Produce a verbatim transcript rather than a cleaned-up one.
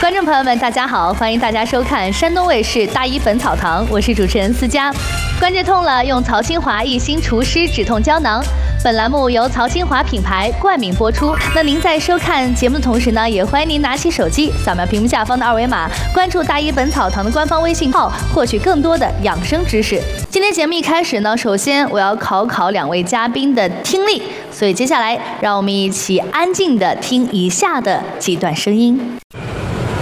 观众朋友们，大家好，欢迎大家收看山东卫视大医本草堂，我是主持人思佳。关节痛了，用曹清华一心除湿止痛胶囊。本栏目由曹清华品牌冠名播出。那您在收看节目的同时呢，也欢迎您拿起手机扫描屏幕下方的二维码，关注大医本草堂的官方微信号，获取更多的养生知识。今天节目一开始呢，首先我要考考两位嘉宾的听力，所以接下来让我们一起安静的听以下的几段声音。